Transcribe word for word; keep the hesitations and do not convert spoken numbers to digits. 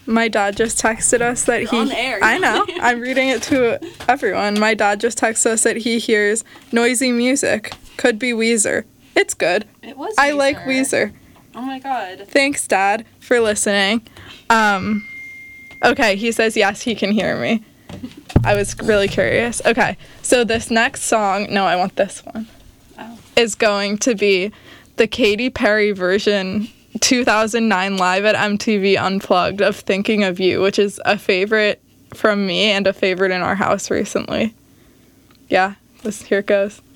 My dad just texted us that You're he... on air. I know. I'm reading it to everyone. My dad just texted us that he hears noisy music. Could be Weezer. It's good. It was I Weezer. like Weezer. Oh my god. Thanks, Dad, for listening. Um, okay, he says yes, he can hear me. I was really curious. Okay, so this next song... No, I want this one. Oh. Is going to be the Katy Perry version... two thousand nine Live at M T V Unplugged of Thinking of You, which is a favorite from me and a favorite in our house recently. Yeah, this here it goes.